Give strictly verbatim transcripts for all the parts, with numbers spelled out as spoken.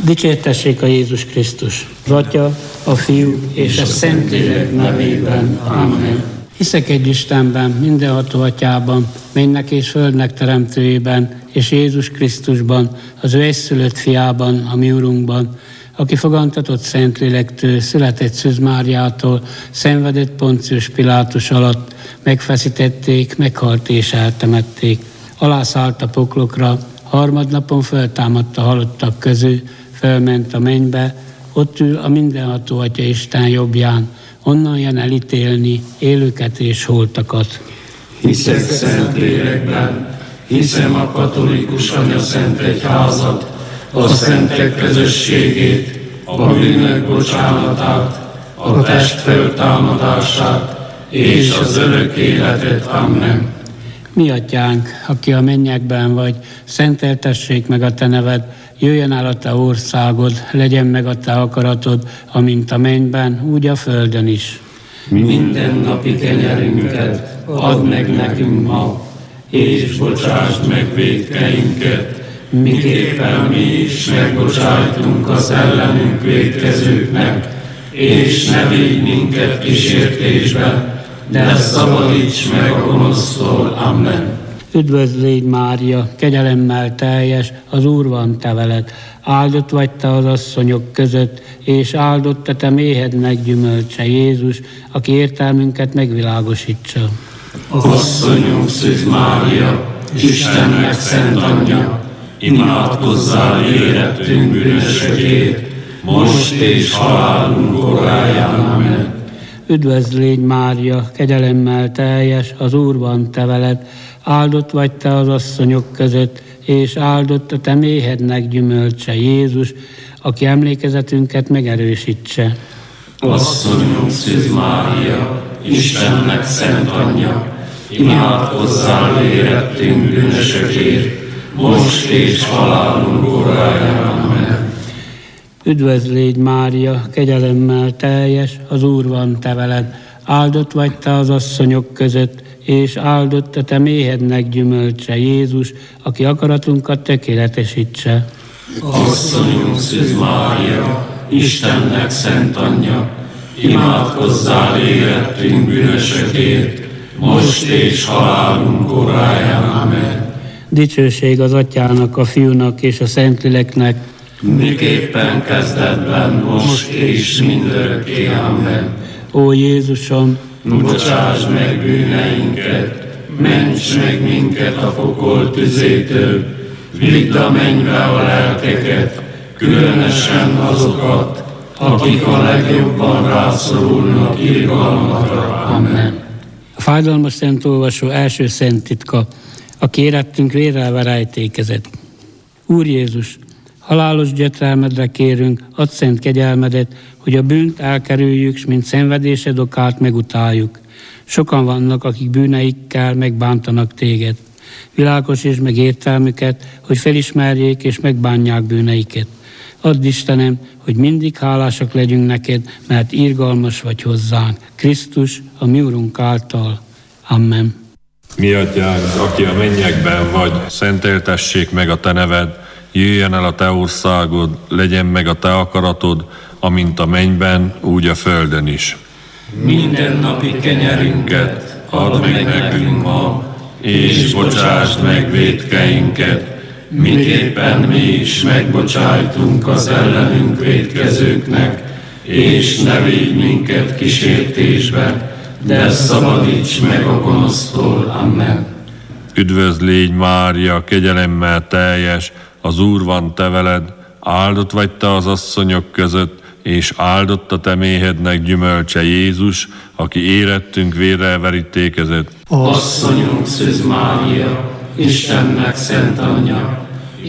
Dicsértessék a Jézus Krisztus, az Atya, a Fiú és a Szentlélek nevében. Amen. Hiszek egy Istenben, mindenható Atyában, mennek és földnek teremtőjében, és Jézus Krisztusban, az ő egyszülött fiában, a mi Urunkban, aki fogantatott Szentlélektől, született Szűz Máriától, szenvedett Poncius Pilátus alatt, megfeszítették, meghalt és eltemették. Alászállt a poklokra, harmadnapon föltámadt a halottak közül, fölment a mennybe, ott ül a mindenható Atya Isten jobbján, onnan jön elítélni élőket és holtakat. Hiszek Szentlélekben, hiszem a katolikus anyaszent egyházat, a szentek közösségét, a bűnök bocsánatát, a test föltámadását és az örök életet. Amen. Mi Atyánk, aki a mennyekben vagy, szenteltessék meg a te neved, jöjjön el a te országod, legyen meg a te akaratod, amint a mennyben, úgy a földön is. Minden napi kenyerünket add meg nekünk ma, és bocsásd meg vétkeinket, miképpen mi is megbocsájtunk az ellenünk vétkezőknek, és ne védj minket kísértésbe, de szabadíts meg a gonosztól. Amen. Üdvözl légy Mária, kegyelemmel teljes, az Úr van te veled. Áldott vagy te az asszonyok között, és áldott a te méhednek gyümölcse Jézus, aki értelmünket megvilágosítsa. Asszonyunk Szűz Mária, Istennek szent anyja, imádkozzál érettünk bűnösökért, most és halálunk óráján. Amen. Üdvözl légy Mária, kegyelemmel teljes, az Úr van te veled. Áldott vagy te az asszonyok között, és áldott a te méhednek gyümölcse Jézus, aki emlékezetünket megerősítse. Asszonyunk Szűz Mária, Istennek szent anyja, imádkozzál érettünk bűnösökért, most és halálunk óráján. Amen. Üdvözl légy Mária, kegyelemmel teljes, az Úr van te veled. Áldott vagy te az asszonyok között, és áldott a te méhednek gyümölcse Jézus, aki akaratunkat tökéletesítse. Asszonyunk Szűz Mária, Istennek szent anyja, imádkozzál érettünk bűnösökért, most és halálunk óráján. Amen. Dicsőség az Atyának, a Fiúnak és a Szentléleknek, miképpen kezdetben, most és mindörökké. Amen. Ó Jézusom, bocsásd meg bűneinket, ments meg minket a pokol tüzétől, vidd a mennybe a lelkeket, különösen azokat, akik a legjobban rászorulnak irgalmadra. Amen. A fájdalmas szent olvasó első szent titka, aki érettünk vérrel verejtékezett. Úr Jézus, halálos gyötrelmedre kérünk, add szent kegyelmedet, hogy a bűnt elkerüljük, s mint szenvedésed okát megutáljuk. Sokan vannak, akik bűneikkel megbántanak téged. Világosítsd meg értelmüket, hogy felismerjék és megbánják bűneiket. Add Istenem, hogy mindig hálásak legyünk neked, mert irgalmas vagy hozzánk. Krisztus, a mi Urunk által. Amen. Mi Atyánk, aki a mennyekben vagy, szenteltessék meg a te neved, jöjjön el a te országod, legyen meg a te akaratod, amint a mennyben, úgy a földön is. Minden napi kenyerünket add meg nekünk ma, és bocsásd meg vétkeinket, miképpen mi is megbocsájtunk az ellenünk vétkezőknek, és ne védj minket kísértésbe, de szabadíts meg a gonosztól. Amen. Üdvözl légy Mária, kegyelemmel teljes, az Úr van te veled, áldott vagy te az asszonyok között, és áldott a te méhednek gyümölcse Jézus, aki érettünk vérrel verítékezett. Asszonyunk Szűz Mária, Istennek szent anyja,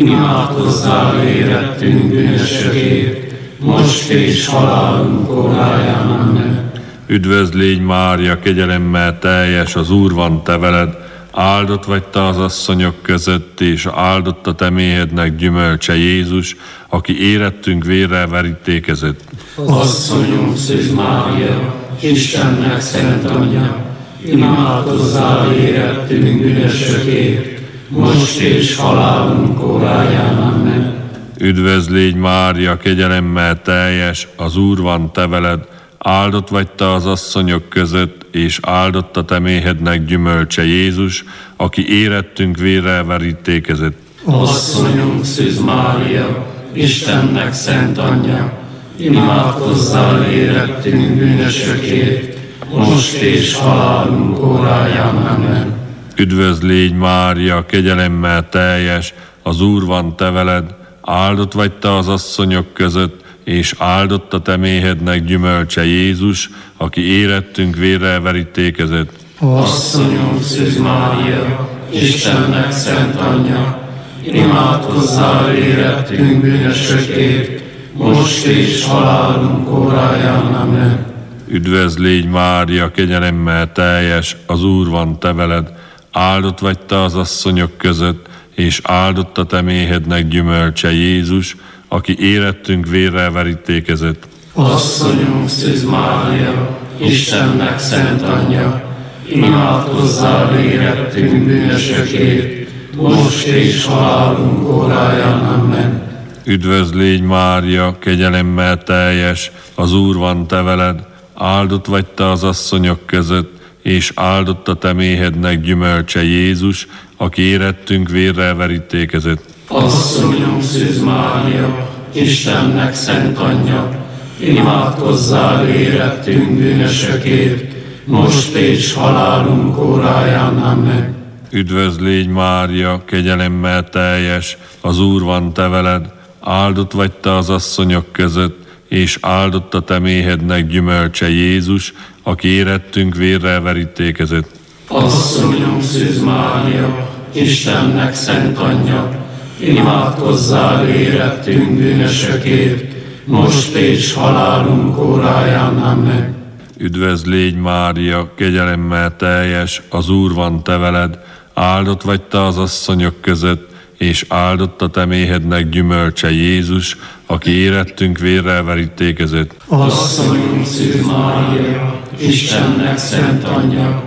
imádkozzál érettünk bűnösökért, most és halálunk óráján. Amen. Üdvözl légy Mária, kegyelemmel teljes, az Úr van te veled, áldott vagy te az asszonyok között, és áldott a te méhednek gyümölcse Jézus, aki érettünk vérrel verítékezett. Asszonyunk Szűz Mária, Istennek szent anyja, imádkozzál érettünk bűnösökért, most és halálunk óráján. Amen. Üdvözl légy Mária, kegyelemmel teljes, az Úr van te veled, áldott vagy te az asszonyok között, és áldott a te méhednek gyümölcse Jézus, aki érettünk vérrel verítékezett. Asszonyunk Szűz Mária, Istennek szent anyja, imádkozzál érettünk bűnösökért, most és halálunk óráján. Amen. Üdvözl légy Mária, kegyelemmel teljes, az Úr van te veled, áldott vagy te az asszonyok között, és áldott a te méhednek gyümölcse Jézus, aki érettünk vérrel verítékezett. Asszonyunk Szűz Mária, Istennek szent anyja, imádkozzál érettünk bűnösökért, most és halálunk óráján. Amen. Üdvözl légy Mária, kegyelemmel teljes, az Úr van te veled, áldott vagy te az asszonyok között, és áldott a te méhednek gyümölcse Jézus, aki érettünk vérrel verítékezett. Asszonyunk Szűz Mária, Istennek szent anyja, imádkozzál érettünk bűnösökért, most és halálunk óráján. Amen. Üdvözl légy Mária, kegyelemmel teljes, az Úr van te veled, áldott vagy te az asszonyok között, és áldott a te méhednek gyümölcse Jézus, aki érettünk vérrel verítékezett. Asszonyunk Szűz Mária, Istennek szent anyja, imádkozzál érettünk bűnösökért, most és halálunk óráján. Amen. Üdvözl légy Mária, kegyelemmel teljes, az Úr van te veled, áldott vagy te az asszonyok között, és áldott a te méhednek gyümölcse Jézus, aki érettünk vérrel verítékezett. Asszonyunk Szűz Mária, Istennek szent anyja, imádkozzál érettünk bűnösökért, most és halálunk óráján. Amen. Üdvözl légy Mária, kegyelemmel teljes, az Úr van te veled, áldott vagy te az asszonyok között, és áldott a te méhednek gyümölcse Jézus, aki érettünk vérrel verítékezett. Asszonyunk Szűz Mária, Istennek szent anyja,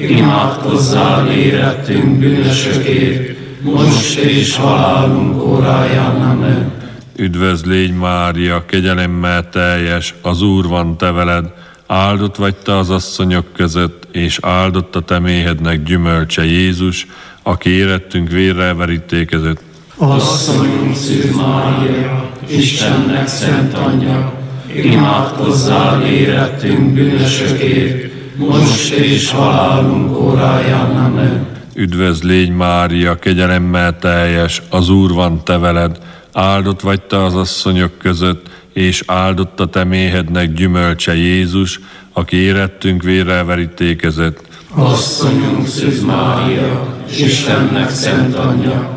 imádkozzál érettünk bűnösökért, most és halálunk óráján. Amen. Üdvözl légy Mária, kegyelemmel teljes, az Úr van te veled, áldott vagy te az asszonyok között, és áldott a te méhednek gyümölcse Jézus, aki érettünk vérrel verítékezett. Asszonyunk Szűz Mária, Istennek szent anyja, imádkozzál érettünk bűnösökért, most és halálunk óráján. Amen. Üdvözl légy Mária, kegyelemmel teljes, az Úr van te veled, áldott vagy te az asszonyok között, és áldott a te méhednek gyümölcse Jézus, aki érettünk vérrel verítékezett. Asszonyunk Szűz Mária, Istennek szent anyja,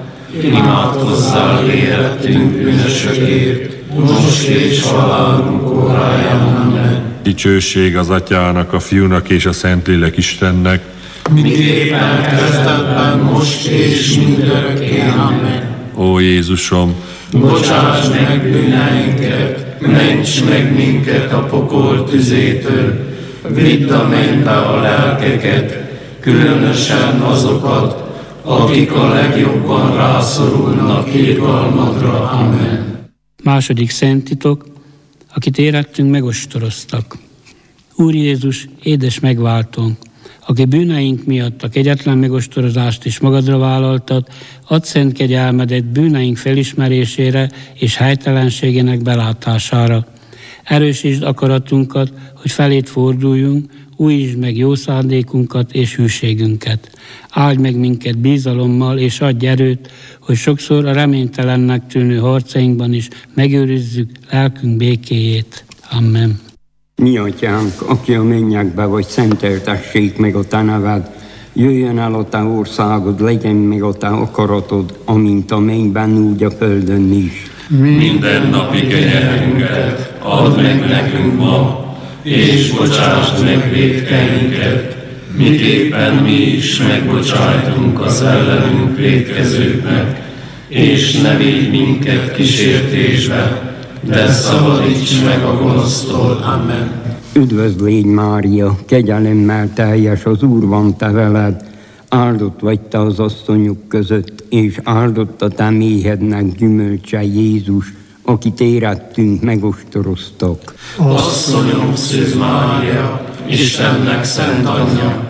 imádkozzál érettünk bűnösökért, most és halálunk óráján. Amen. Dicsőség az Atyának, a Fiúnak és a Szentlélek Istennek, miképpen kezdetben, most és mindörökké. Amen. Ó Jézusom, bocsáss meg bűneinket, ments meg minket a pokol tüzétől, vidd a mennybe a lelkeket, különösen azokat, akik a legjobban rászorulnak irgalmadra. Amen. Második szenttitok, akit érettünk megostoroztak. Úr Jézus, édes megváltónk, aki bűneink miatt a kegyetlen megostorozást is magadra vállaltad, add szent kegyelmedet bűneink felismerésére és helytelenségének belátására. Erősítsd akaratunkat, hogy felét forduljunk, újítsd meg jó szándékunkat és hűségünket. Áldj meg minket bízalommal és adj erőt, hogy sokszor a reménytelennek tűnő harcainkban is megőrizzük lelkünk békéjét. Amen. Mi atyánk, aki a mennyekbe vagy, szenteltessék meg a te neved, jöjjön el a te országod, legyen meg a te akaratod, amint a mennyben, úgy a földön is. Minden napi kenyerünket add meg nekünk ma, és bocsásd meg vétkeinket, miképpen mi is megbocsájtunk az ellenünk vétkezőknek, és ne védj minket kísértésbe, de szabadíts meg a gonosztól. Amen. Üdvözl légy Mária, kegyelemmel teljes, az Úr van te veled, Áldott vagy te az asszonyok között, és áldott a te méhednek gyümölcse Jézus, akit érettünk megostoroztak. Asszonyom, Szűz Mária, Istennek szent anyja,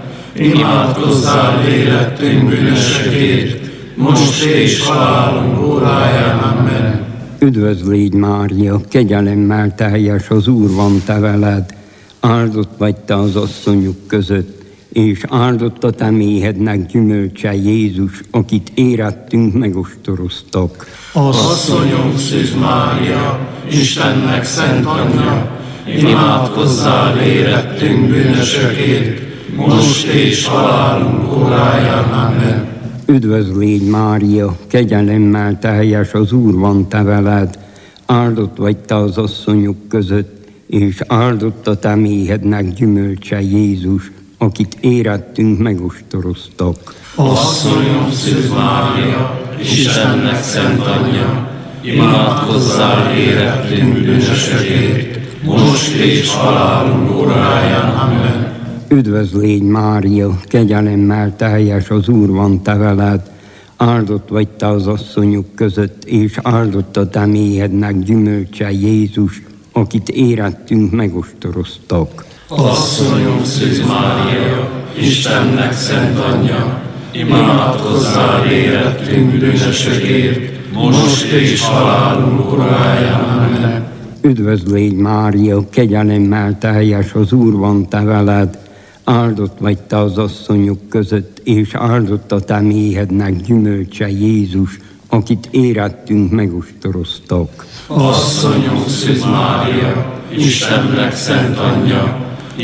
imádkozzál érettünk bűnösökért, most és halálunk óráján. Amen. Üdvözl légy Mária, kegyelemmel teljes, az Úr van te veled, áldott vagy te az asszonyok között, és áldott a te méhednek gyümölcse Jézus, akit érettünk megostoroztak. Asszonyom, Szűz Mária, Istennek szent anyja, imádkozzál érettünk bűnösökért, most és halálunk óráján. Amen. Üdvözl légy Mária, kegyelemmel teljes, az Úr van te veled, áldott vagy te az asszonyok között, és áldott a te méhednek gyümölcse Jézus, akit érettünk megostoroztak. Asszonyom, Szűz Mária, Istennek szent anyja, imádkozzál érettünk bűnösökért, most és halálunk óráján. Amen. Üdvözl légy Mária, kegyelemmel teljes, az Úr van te veled, áldott vagy te az asszonyok között, és áldott a te méhednek gyümölcse Jézus, akit érettünk megostoroztak. Asszonyom, Szűz Mária, Istennek szent anyja, imádkozzál érettünk bűnösökért, most és halálunk óráján. Amen. Üdvözl légy Mária, kegyelemmel teljes, az Úr van te veled, áldott vagy te az asszonyok között, és áldott a te méhednek gyümölcse Jézus, akit érettünk megostoroztak. Asszonyom, Szűz Mária, Istennek szent anyja,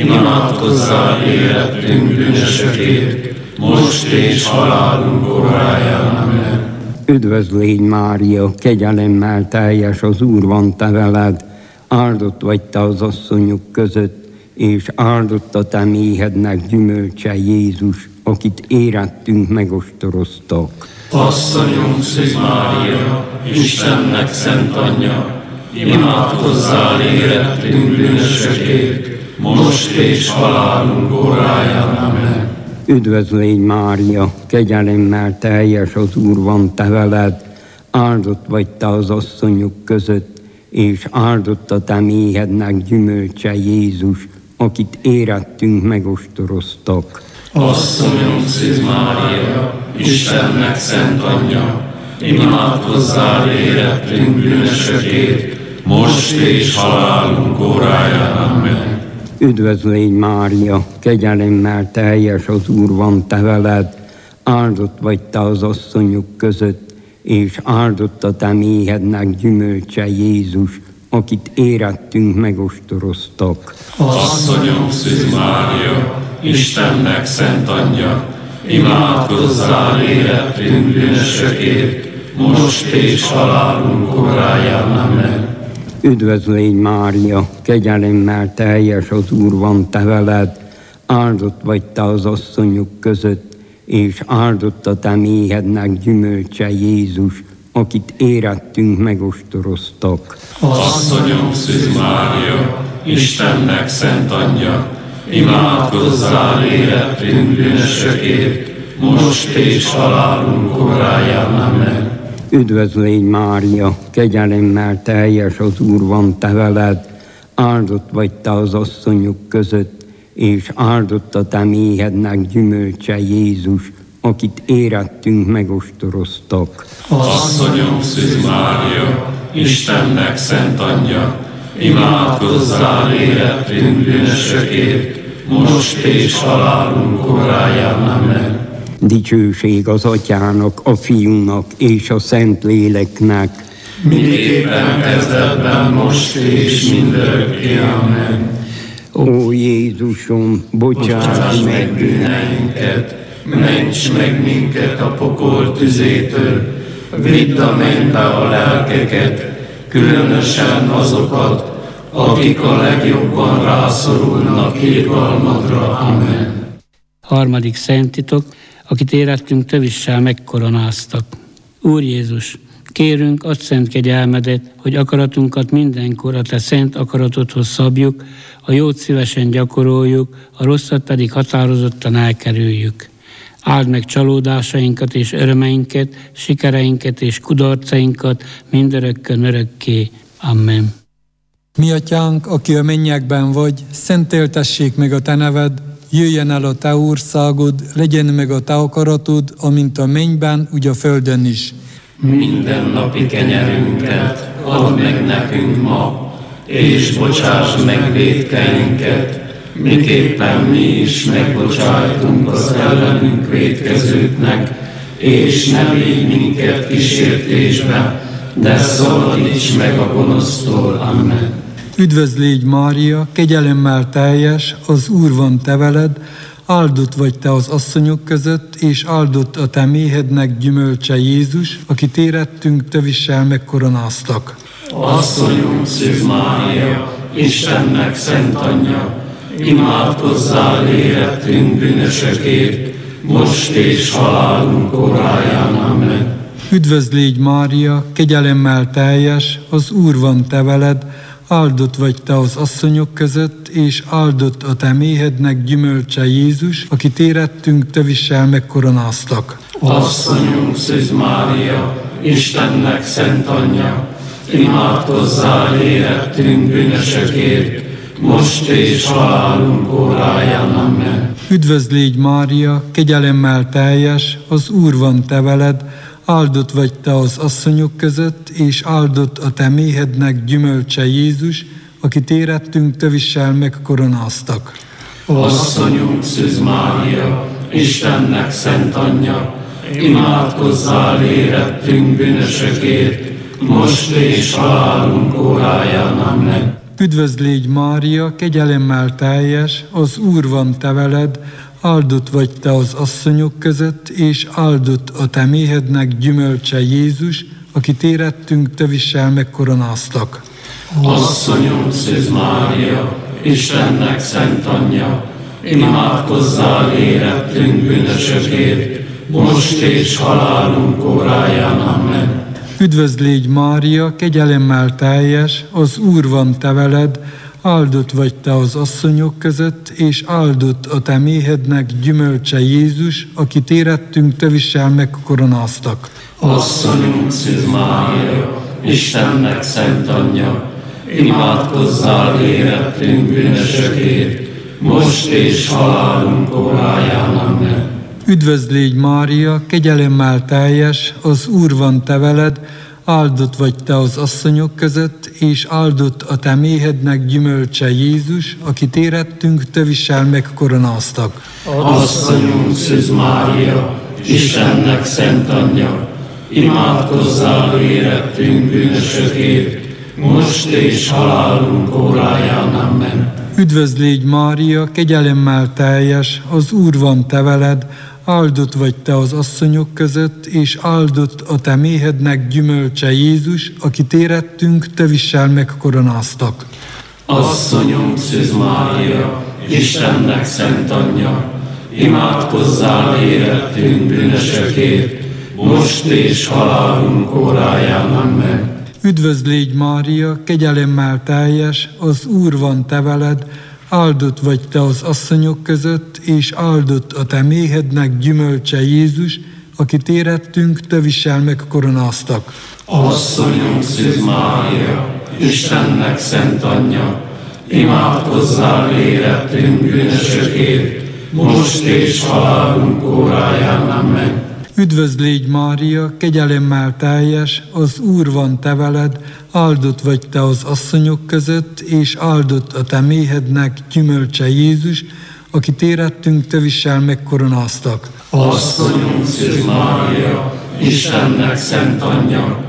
imádkozzál érettünk bűnösökért, most és halálunk óráján. Amen. Üdvözl légy Mária, kegyelemmel teljes, az Úr van te veled, áldott vagy te az asszonyok között, és áldott a te méhednek gyümölcse Jézus, akit érettünk megostoroztak. Asszonyom, Szűz Mária, Istennek szent anyja, imádkozzál érettünk bűnösökért, most és halálunk óráján. Amen. Üdvözl légy Mária, kegyelemmel teljes, az Úr van te veled, áldott vagy te az asszonyok között, és áldott a te méhednek gyümölcse Jézus, akit érettünk megostoroztak. Asszonyom, Szűz Mária, Istennek szent anyja, imádkozzál érettünk bűnösökért, most és halálunk óráján. Amen. Üdvözl légy Mária, kegyelemmel teljes, az Úr van te veled, áldott vagy te az asszonyok között, és áldott a te méhednek gyümölcse Jézus, akit érettünk megostoroztak. Asszonyom, Szűz Mária, Istennek szent anyja, imádkozzál érettünk bűnösökért, most és halálunk óráján. Amen. Üdvözl légy Mária, kegyelemmel teljes, az Úr van te veled, áldott vagy te az asszonyok között, és áldott a te méhednek gyümölcse Jézus, akit érettünk megostoroztak. Asszonyom, Szűz Mária, Istennek szent anyja, imádkozzál érettünk bűnösökért, most és halálunk óráján. Amen. Üdvözl légy Mária, kegyelemmel teljes, az Úr van te veled, áldott vagy te az asszonyok között, és áldott a te méhednek gyümölcse Jézus, akit érettünk megostoroztak. Asszonyom, Szűz Mária, Istennek szent anyja, imádkozzál érettünk bűnösökért, most és halálunk óráján. Amen. Dicsőség az Atyának, a Fiúnak és a Szentléleknek, miképpen kezdetben, most és mindörökké. Amen. Ó Jézusom, bocsáss meg bűneinket, ments meg minket a pokol tüzétől, vidd a mennybe a lelkeket, különösen azokat, akik a legjobban rászorulnak irgalmadra. Amen. Harmadik szentitok, akit érettünk tövissel megkoronáztak. Úr Jézus, kérünk, add szent kegyelmedet, hogy akaratunkat mindenkor a te szent akaratodhoz szabjuk, a jót szívesen gyakoroljuk, a rosszat pedig határozottan elkerüljük. Áld meg csalódásainkat és örömeinket, sikereinket és kudarcainkat mindörökkön örökké. Amen. Mi atyánk, aki a mennyekben vagy, szenteltessék meg a te neved, jöjjön el a te országod, legyen meg a te akaratod, amint a mennyben, úgy a földön is. Minden napi kenyerünket add meg nekünk ma, és bocsáss meg vétkeinket, miképpen mi is megbocsájtunk az ellenünk vétkezőknek, és ne védj minket kísértésbe, de szabadíts meg a gonosztól. Amen. Üdvözl légy, Mária, kegyelemmel teljes, az Úr van te veled, áldott vagy te az asszonyok között, és áldott a te méhednek gyümölcse Jézus, akit érettünk tövissel megkoronáztak. Asszonyunk Szűz Mária, Istennek szent anyja, imádkozzál érettünk bűnösökért, most és halálunk óráján. Amen. Üdvözl légy, Mária, kegyelemmel teljes, az Úr van te veled, áldott vagy te az asszonyok között, és áldott a te méhednek gyümölcse Jézus, akit érettünk tövissel megkoronáztak. Asszonyunk Szűz Mária, Istennek szent anyja, imádkozzál érettünk bűnösökért, most és halálunk óráján. Amen. Üdvözl légy, Mária, kegyelemmel teljes, az Úr van te veled, áldott vagy te az asszonyok között, és áldott a te méhednek gyümölcse Jézus, akit érettünk tövissel megkoronáztak. Asszonyunk Szűz Mária, Istennek szent anyja, imádkozzál érettünk bűnösökért, most és halálunk óráján. Amen. Üdvözl légy, Mária, kegyelemmel teljes, az Úr van te veled, áldott vagy te az asszonyok között, és áldott a te méhednek gyümölcse Jézus, akit érettünk tövissel megkoronáztak. Asszonyunk Szűz Mária, Istennek szent anyja, imádkozzál érettünk bűnösökért, most és halálunk óráján. Amen. Üdvözl légy, Mária, kegyelemmel teljes, az Úr van te veled, áldott vagy te az asszonyok között, és áldott a te méhednek gyümölcse Jézus, akit érettünk tövissel megkoronáztak. Asszonyunk Szűz Mária, Istennek szent anyja, imádkozzál érettünk bűnösökért, most és halálunk óráján. Amen. Üdvözl légy, Mária, kegyelemmel teljes, az Úr van te veled, áldott vagy te az asszonyok között, és áldott a te méhednek gyümölcse Jézus, akit érettünk tövissel megkoronáztak. Asszonyunk Szűz Mária, Istennek szent anyja, imádkozzál érettünk bűnösökért, most és halálunk óráján. Amen. Üdvözl légy, Mária, kegyelemmel teljes, az Úr van te veled, áldott vagy te az asszonyok között, és áldott a te méhednek gyümölcse Jézus, akit érettünk tövissel megkoronáztak. Asszonyunk Szűz Mária, Istennek szent anyja, imádkozzál érettünk bűnösökért, most és halálunk óráján. Amen. Üdvözl légy, Mária, kegyelemmel teljes, az Úr van te veled, áldott vagy te az asszonyok között, és áldott a te méhednek gyümölcse Jézus, akit érettünk tövissel megkoronáztak. Asszonyunk Szűz Mária, Istennek szent anyja, imádkozzál érettünk bűnösökért, most és halálunk óráján. Amen. Üdvözl légy, Mária, kegyelemmel teljes, az Úr van te veled, áldott vagy te az asszonyok között, és áldott a te méhednek gyümölcse Jézus, akit érettünk tövissel megkoronáztak. Asszonyunk Szűz Mária, Istennek szent anyja,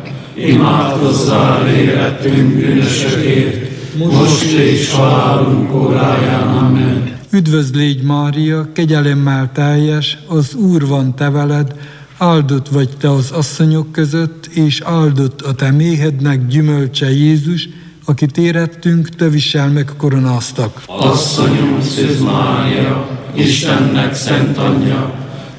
imádkozzál érettünk bűnösökért, most és halálunk óráján. Amen. Üdvözl légy, Mária, kegyelemmel teljes, az Úr van te veled, áldott vagy te az asszonyok között, és áldott a te méhednek gyümölcse Jézus, akit érettünk tövissel megkoronáztak. Asszonyunk Szűz Mária, Istennek szent anyja,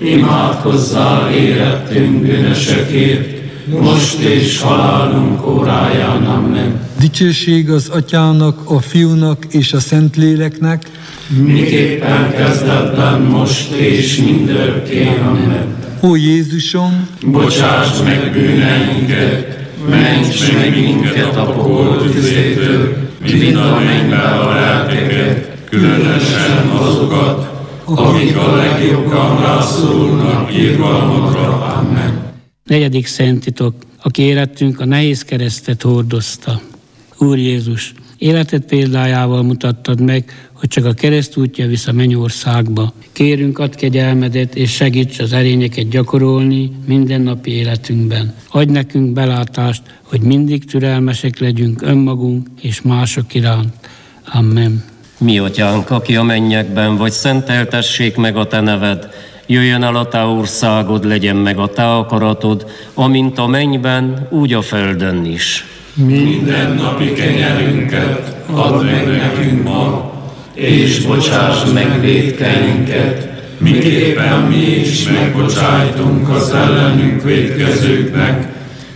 imádkozzál érettünk bűnösökért, most és halálunk óráján. Amen. dicsőség az Atyának, a Fiúnak és a Szentléleknek, miképpen kezdetben, most és mindörökké. Amen. Ó Jézusom, Bocsáss meg bűneinket, ments meg minket a pokol tüzétől, vidd a mennybe a lelkeket, különösen azokat, akik a legjobban rászorulnak irgalmadra. Amen. Negyedik szentitok, aki érettünk a nehéz keresztet hordozta. Úr Jézus, életed példájával mutattad meg, hogy csak a kereszt útja visz a mennyországba. Kérünk, add kegyelmedet, és segíts az erényeket gyakorolni mindennapi életünkben. Adj nekünk belátást, hogy mindig türelmesek legyünk önmagunk és mások iránt. Amen. Mi atyánk, aki a mennyekben vagy, szenteltessék meg a te neved. Jöjjön el a te országod, legyen meg a te akaratod, amint a mennyben, úgy a földön is. Minden napi kenyerünket add meg nekünk ma, és bocsáss meg vétkeinket, miképpen mi is megbocsájtunk az ellenünk vétkezőknek,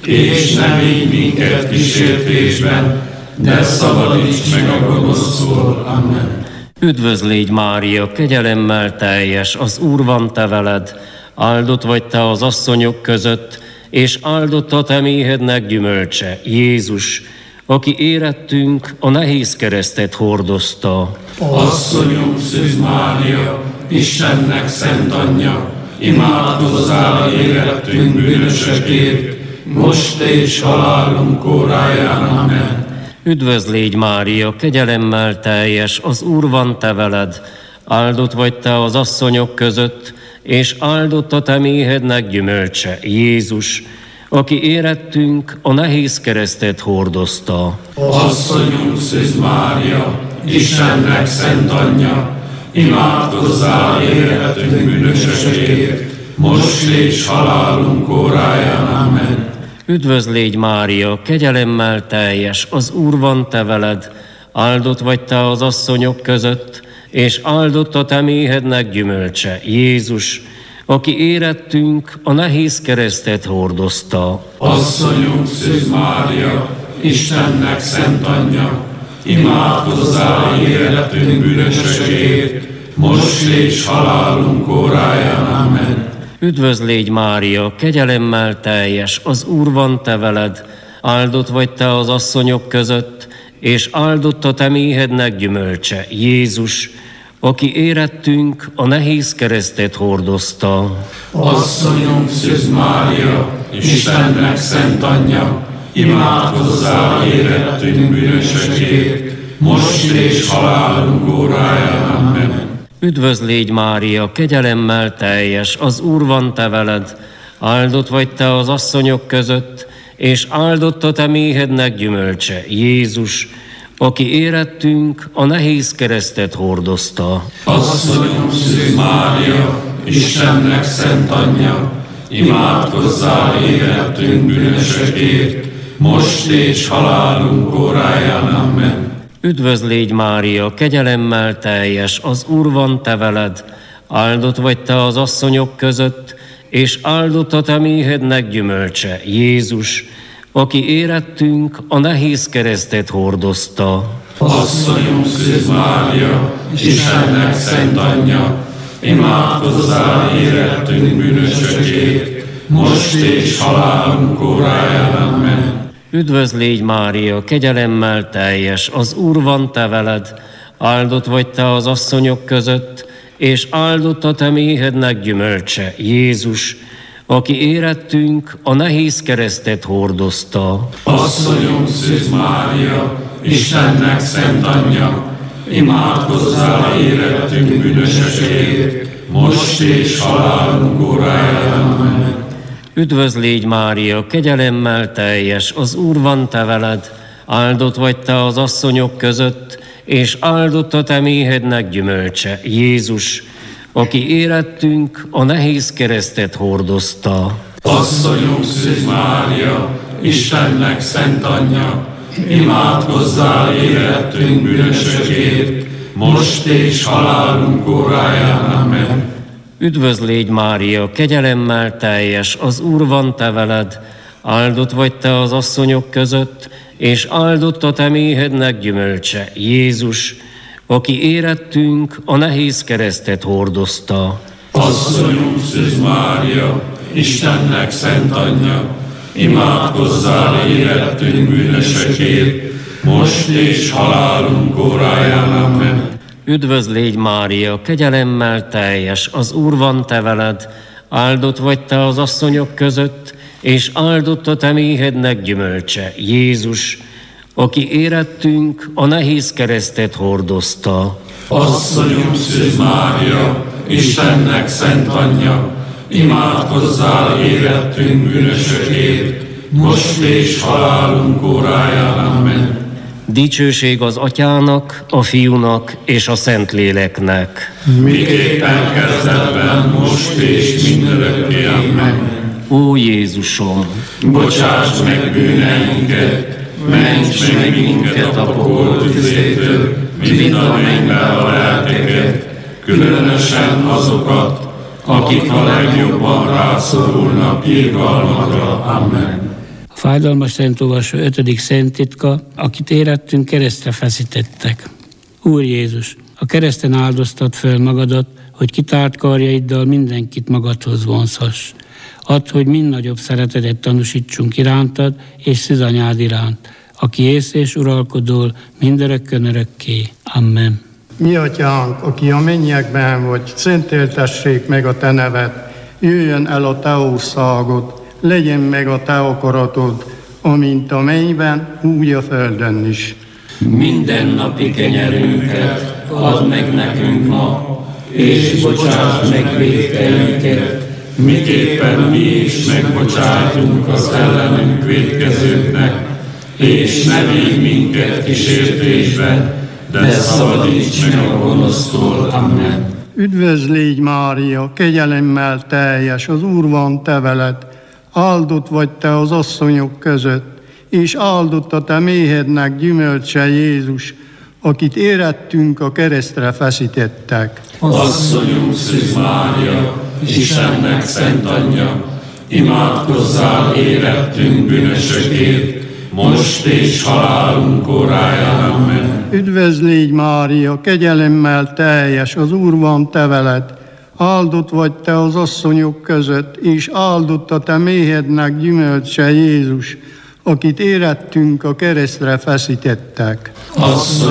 és ne védj minket kísértésben, de szabadíts meg a gonosztól. Amen. Üdvözlégy Mária, kegyelemmel teljes, az Úr van te veled, áldott vagy te az asszonyok között, és áldott a te méhednek gyümölcse, Jézus, aki érettünk a nehéz keresztet hordozta. Asszonyunk Szűz Mária, Istennek szent anyja, imádkozzál érettünk bűnösökért, most és halálunk óráján. Amen. Üdvözlégy Mária, kegyelemmel teljes, az Úr van te veled, áldott vagy te az asszonyok között, és áldott a te méhednek gyümölcse, Jézus, aki érettünk a nehéz keresztet hordozta. Asszonyunk Szűz Mária, Istennek szent anyja, imádkozzál érettünk bűnösökért, most és halálunk óráján. Amen. Üdvözlégy Mária, kegyelemmel teljes, az Úr van te veled, áldott vagy te az asszonyok között, és áldott a te méhednek gyümölcse, Jézus, aki érettünk a nehéz keresztet hordozta. Asszonyunk Szűz Mária, Istennek szent anyja, imádkozzál érettünk bűnösökért, most és halálunk óráján. Amen. Üdvözlégy Mária, kegyelemmel teljes, az Úr van te veled, áldott vagy te az asszonyok között, és áldott a te méhednek gyümölcse, Jézus, aki érettünk a nehéz keresztet hordozta. Asszonyunk Szűz Mária, Istennek szent anyja, imádkozzál érettünk bűnösökért, most és halálunk óráján. Amen. Üdvözlégy Mária, kegyelemmel teljes, az Úr van te veled, áldott vagy te az asszonyok között, és áldott a te méhednek gyümölcse, Jézus, aki érettünk a nehéz keresztet hordozta. Asszonyunk Szűz Mária, Istennek szent anyja, imádkozzál érettünk bűnösökért, most és halálunk óráján. Amen. Üdvözlégy Mária, kegyelemmel teljes, az Úr van te veled, áldott vagy te az asszonyok között, és áldott a te méhednek gyümölcse, Jézus, aki érettünk a nehéz keresztet hordozta. Asszonyunk Szűz Mária, Istennek szent anyja, imádkozzál érettünk bűnösökért, most és halálunk óráján. Amen. Üdvözlégy Mária, kegyelemmel teljes, az Úr van te veled, áldott vagy te az asszonyok között, és áldott a te méhednek gyümölcse, Jézus, aki érettünk a nehéz keresztet hordozta. Asszonyunk Szűz Mária, Istennek szent anyja, imádkozzál érettünk bűnösökért, most és halálunk óráján. Amen. Üdvözlégy Mária, kegyelemmel teljes, az Úr van te veled, áldott vagy te az asszonyok között, és áldott a te méhednek gyümölcse, Jézus, aki érettünk a nehéz keresztet hordozta. Asszonyunk Szűz Mária, Istennek szent anyja, imádkozzál érettünk bűnösökért, most és halálunk óráján. Amen. Üdvözlégy Mária, kegyelemmel teljes, az Úr van te veled, áldott vagy te az asszonyok között, és áldott a te méhednek gyümölcse, Jézus, aki érettünk a nehéz keresztet hordozta. Asszonyunk Szűz Mária, Istennek szent anyja, imádkozzál érettünk bűnösökért, most és halálunk óráján. Amen. Üdvözl légy Mária, kegyelemmel teljes, az Úr van te veled, áldott vagy te az asszonyok között, és áldott a te méhednek gyümölcse, Jézus, aki érettünk a nehéz keresztet hordozta. Asszonyunk Szűz Mária, Istennek szent anyja, imádkozzál érettünk bűnösökért, most és halálunk óráján. Amen. Dicsőség az Atyának, a Fiúnak és a Szentléleknek. Miképpen kezdetben, most és mindörökké. Amen. Ó Jézusom, Bocsáss meg bűneinket, ments meg minket a pokol tüzétől, vidd a mennybe a lelkeket, különösen azokat, akik a legjobban rászorulnak irgalmadra. Amen. A fájdalmas szentolvasó ötödik szenttitka, akit érettünk, keresztre feszítettek. Úr Jézus, a kereszten áldoztad föl magadat, hogy kitárt karjaiddal mindenkit magadhoz vonzhass. Add, hogy mind nagyobb szeretetet tanúsítsunk irántad és szűzanyád iránt, aki ész és uralkodol mindörökkön örökké. Amen. Mi atyánk, aki a mennyekben vagy, szenteltessék meg a te neved, jöjjön el a te országod, legyen meg a te akaratod, amint a mennyben, úgy a földön is. Minden napi kenyerünket add meg nekünk ma, és bocsáss meg vétkeinket, miképpen mi is megbocsájtunk az ellenünk vétkezőknek, és ne vigy minket kísértésbe, de szabadíts meg a gonosztól. Amen. Üdvözl légy Mária, kegyelemmel teljes, az Úr van te veled, áldott vagy te az asszonyok között, és áldott a te méhednek gyümölcse, Jézus, akit érettünk a keresztre feszítettek. Asszonyunk Szűz Mária, Istennek szent anyja, imádkozzál érettünk bűnösökért, most és halálunk óráján. Amen. Üdvözl légy Mária, kegyelemmel teljes, az Úr van te veled, áldott vagy te az asszonyok között, és áldott a te méhednek gyümölcse, Jézus, akit érettünk a keresztre feszítettek. Asszony